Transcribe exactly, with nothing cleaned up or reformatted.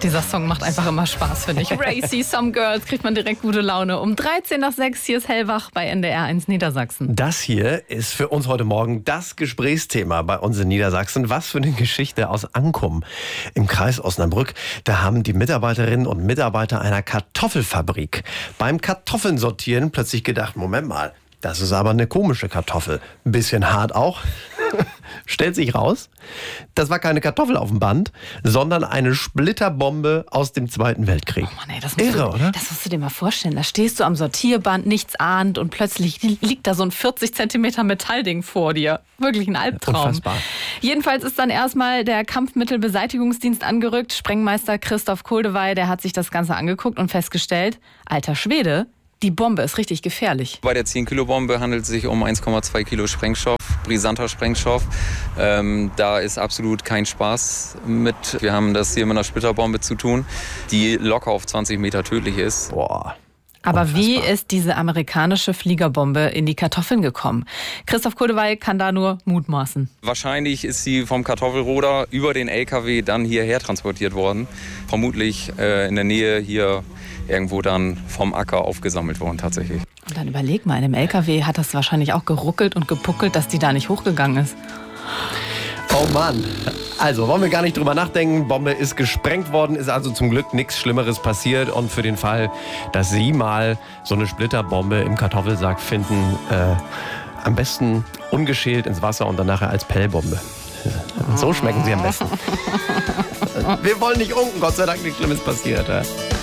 Dieser Song macht einfach immer Spaß, finde ich. Racy, Some Girls, kriegt man direkt gute Laune. Um dreizehn nach sechs, hier ist Hellwach bei N D R eins Niedersachsen. Das hier ist für uns heute Morgen das Gesprächsthema bei uns in Niedersachsen. Was für eine Geschichte aus Ankum im Kreis Osnabrück. Da haben die Mitarbeiterinnen und Mitarbeiter einer Kartoffelfabrik beim Kartoffeln sortieren plötzlich gedacht, Moment mal, das ist aber eine komische Kartoffel. Ein bisschen hart auch. Stellt sich raus, das war keine Kartoffel auf dem Band, sondern eine Splitterbombe aus dem Zweiten Weltkrieg. Oh Mann, ey, das musst Irre, du, oder? Das musst du dir mal vorstellen. Da stehst du am Sortierband, nichts ahnt und plötzlich liegt da so ein vierzig Zentimeter Metallding vor dir. Wirklich ein Albtraum. Unfassbar. Jedenfalls ist dann erstmal der Kampfmittelbeseitigungsdienst angerückt. Sprengmeister Christoph Koldewey, der hat sich das Ganze angeguckt und festgestellt, alter Schwede, die Bombe ist richtig gefährlich. Bei der zehn Kilo Bombe handelt es sich um eins Komma zwei Kilo Sprengstoff, brisanter Sprengstoff. Ähm, da ist absolut kein Spaß mit. Wir haben das hier mit einer Splitterbombe zu tun, die locker auf zwanzig Meter tödlich ist. Boah. Aber Unfassbar. Wie ist diese amerikanische Fliegerbombe in die Kartoffeln gekommen? Christoph Koldewey kann da nur mutmaßen. Wahrscheinlich ist sie vom Kartoffelroder über den L K W dann hierher transportiert worden. Vermutlich äh, in der Nähe hier irgendwo dann vom Acker aufgesammelt worden tatsächlich. Und dann überleg mal, in dem L K W hat das wahrscheinlich auch geruckelt und gepuckelt, dass die da nicht hochgegangen ist. Oh Mann. Also, wollen wir gar nicht drüber nachdenken. Bombe ist gesprengt worden, ist also zum Glück nichts Schlimmeres passiert. Und für den Fall, dass Sie mal so eine Splitterbombe im Kartoffelsack finden, äh, am besten ungeschält ins Wasser und dann nachher als Pellbombe. So schmecken sie am besten. Wir wollen nicht unken, Gott sei Dank nichts Schlimmes passiert. Ja.